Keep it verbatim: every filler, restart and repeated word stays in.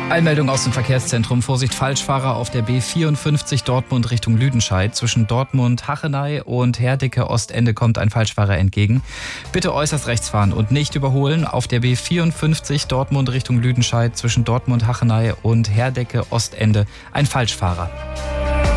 Eilmeldung aus dem Verkehrszentrum. Vorsicht, Falschfahrer auf der B vierundfünfzig Dortmund Richtung Lüdenscheid. Zwischen Dortmund-Hachenay und Herdecke-Ostende kommt ein Falschfahrer entgegen. Bitte äußerst rechts fahren und nicht überholen. Auf der B vierundfünfzig Dortmund Richtung Lüdenscheid zwischen Dortmund-Hachenay und Herdecke-Ostende ein Falschfahrer.